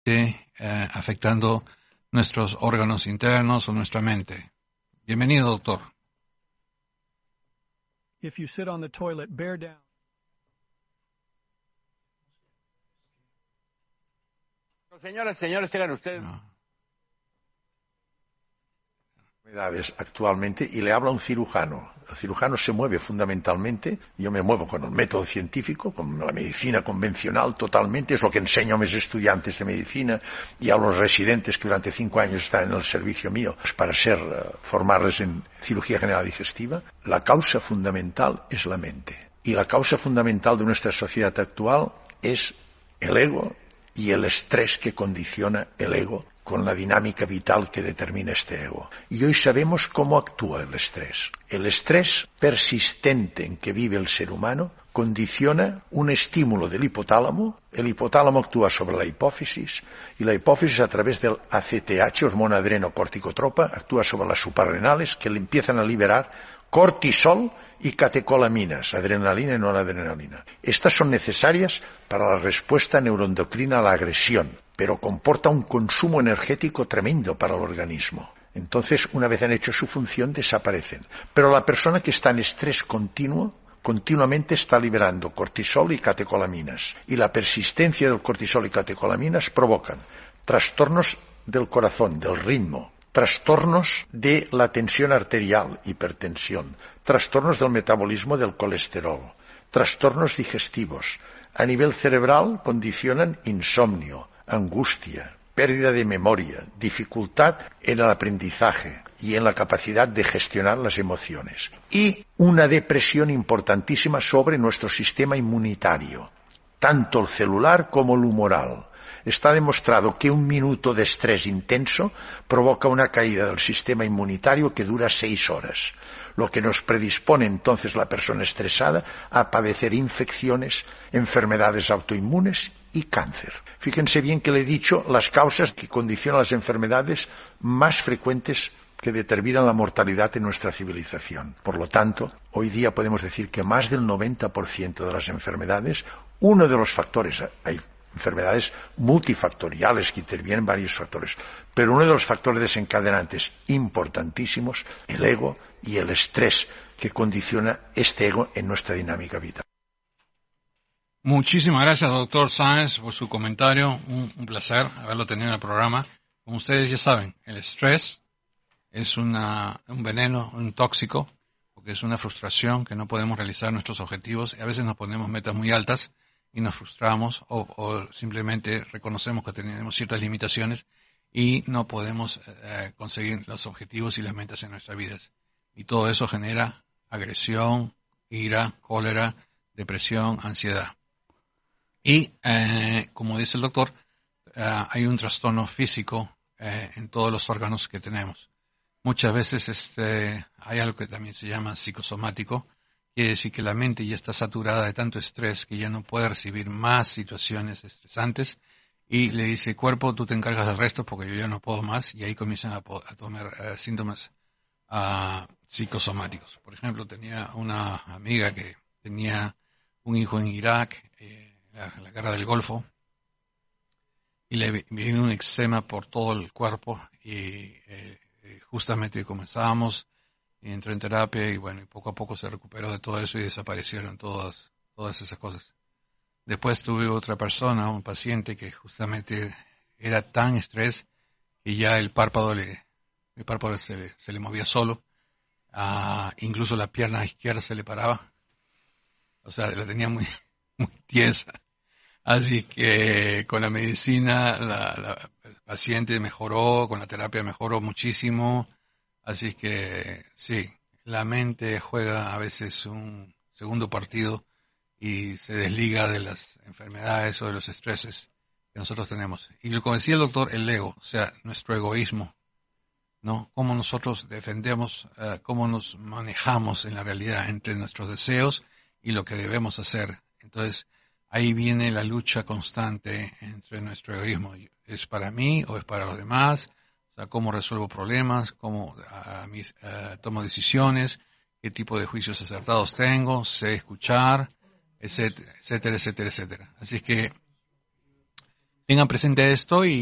afectando nuestros órganos internos o nuestra mente. Bienvenido, doctor. If you sit on the toilet, bear down. Señores, tengan ustedes actualmente, y le habla un cirujano. El cirujano se mueve fundamentalmente, yo me muevo con el método científico, con la medicina convencional totalmente, es lo que enseño a mis estudiantes de medicina y a los residentes que durante 5 años están en el servicio mío para formarles en cirugía general digestiva. La causa fundamental es la mente, y la causa fundamental de nuestra sociedad actual es el ego y el estrés que condiciona el ego con la dinámica vital que determina este ego. Y hoy sabemos cómo actúa el estrés. El estrés persistente en que vive el ser humano condiciona un estímulo del hipotálamo. El hipotálamo actúa sobre la hipófisis, y la hipófisis, a través del ACTH, hormona adrenocorticotropa, actúa sobre las suprarrenales, que le empiezan a liberar cortisol y catecolaminas, adrenalina y noradrenalina. Estas son necesarias para la respuesta neuroendocrina a la agresión, pero comporta un consumo energético tremendo para el organismo. Entonces, una vez han hecho su función, desaparecen. Pero la persona que está en estrés continuo, continuamente está liberando cortisol y catecolaminas. Y la persistencia del cortisol y catecolaminas provocan trastornos del corazón, del ritmo, trastornos de la tensión arterial, hipertensión, trastornos del metabolismo del colesterol, trastornos digestivos. A nivel cerebral condicionan insomnio, angustia, pérdida de memoria, dificultad en el aprendizaje y en la capacidad de gestionar las emociones. Y una depresión importantísima sobre nuestro sistema inmunitario, tanto el celular como el humoral. Está demostrado que 1 minuto de estrés intenso provoca una caída del sistema inmunitario que dura 6 horas, lo que nos predispone entonces la persona estresada a padecer infecciones, enfermedades autoinmunes y cáncer. Fíjense bien que le he dicho las causas que condicionan las enfermedades más frecuentes que determinan la mortalidad en nuestra civilización. Por lo tanto, hoy día podemos decir que más del 90% de las enfermedades, uno de los factores, hay enfermedades multifactoriales que intervienen varios factores, pero uno de los factores desencadenantes importantísimos, el ego y el estrés que condiciona este ego en nuestra dinámica vital. Muchísimas gracias, doctor Sáenz, por su comentario. Un placer haberlo tenido en el programa. Como ustedes ya saben, el estrés es un veneno, un tóxico, porque es una frustración que no podemos realizar nuestros objetivos. Y a veces nos ponemos metas muy altas y nos frustramos, o simplemente reconocemos que tenemos ciertas limitaciones y no podemos conseguir los objetivos y las metas en nuestras vidas. Y todo eso genera agresión, ira, cólera, depresión, ansiedad. Y, como dice el doctor, hay un trastorno físico en todos los órganos que tenemos. Muchas veces hay algo que también se llama psicosomático. Quiere decir que la mente ya está saturada de tanto estrés que ya no puede recibir más situaciones estresantes, y le dice: cuerpo, tú te encargas del resto porque yo ya no puedo más, y ahí comienzan a tomar síntomas psicosomáticos. Por ejemplo, tenía una amiga que tenía un hijo en Irak, la guerra del Golfo, y le vino un eczema por todo el cuerpo, y justamente comenzábamos, y entró en terapia, y bueno, y poco a poco se recuperó de todo eso y desaparecieron todas esas cosas. Después tuve otra persona, un paciente, que justamente era tan estrés que ya el párpado se le movía solo, incluso la pierna izquierda se le paraba, o sea, la tenía muy, muy tiesa. Así que con la medicina la paciente mejoró, con la terapia mejoró muchísimo. Así que sí, la mente juega a veces un segundo partido y se desliga de las enfermedades o de los estreses que nosotros tenemos. Y como decía el doctor, el ego, o sea, nuestro egoísmo, ¿no? Cómo nosotros defendemos, cómo nos manejamos en la realidad entre nuestros deseos y lo que debemos hacer. Entonces, ahí viene la lucha constante entre nuestro egoísmo. ¿Es para mí o es para los demás? O sea, cómo resuelvo problemas, cómo tomo decisiones, qué tipo de juicios acertados tengo, sé escuchar, etcétera, etcétera, etcétera, etcétera. Así que tengan presente esto y